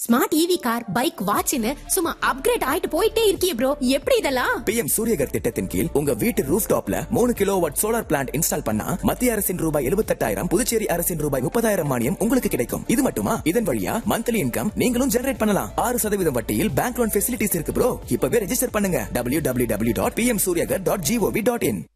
Smart EV car, bike, வாட்ச்னு சும்மா upgrade ஆயிட்டு போயிட்டே இருக்கியே ப்ரோ. எப்படி இதெல்லாம்? PM சூரியகர் திட்டத்தின் கீழ் உங்க வீட்டு ரூஃப் டாப்ல 3 கிலோவாட் சோலார் பிளான்ட் இன்ஸ்டால் பண்ணா மத்திய அரசின் ரூபாய் 78,000, புதுச்சேரி அரசின் ரூபாய் 30,000 மானியம் உங்களுக்கு கிடைக்கும். இது மட்டுமா, இதன் வழியா மந்த்லி இன்கம் நீங்களும் ஜெனரேட் பண்ணலாம். 6% வட்டியில் பேங்க் லோன் ஃபெசிலிட்டிஸ் இருக்கு ப்ரோ. இப்பவே ரெஜிஸ்டர் பண்ணுங்க www.pmsuryagar.gov.in.